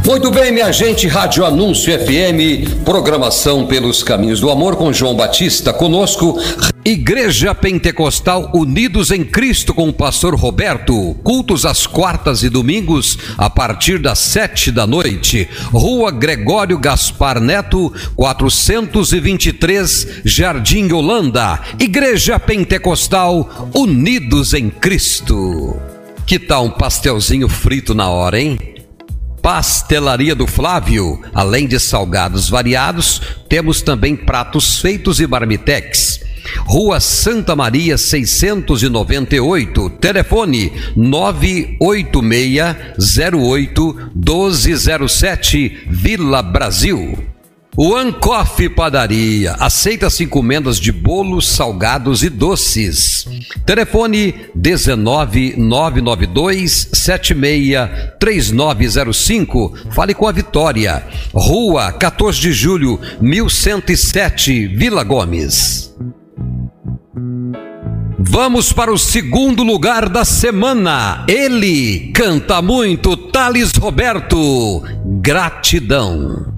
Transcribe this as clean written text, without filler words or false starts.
Muito bem, minha gente, Rádio Anúncio FM, programação pelos caminhos do amor com João Batista, conosco. Igreja Pentecostal Unidos em Cristo com o pastor Roberto, cultos às quartas e domingos a partir das 7 da noite, Rua Gregório Gaspar Neto, 423, Jardim Holanda, Igreja Pentecostal Unidos em Cristo. Que tal um pastelzinho frito na hora, hein? Pastelaria do Flávio, além de salgados variados, temos também pratos feitos e marmitex. Rua Santa Maria 698, telefone 986081207, Vila Brasil. One Coffee Padaria, aceita 5 encomendas de bolos, salgados e doces. Telefone 19992763905. Fale com a Vitória. Rua 14 de Julho, 1107, Vila Gomes. Vamos para o segundo lugar da semana. Ele canta muito, Thales Roberto, Gratidão.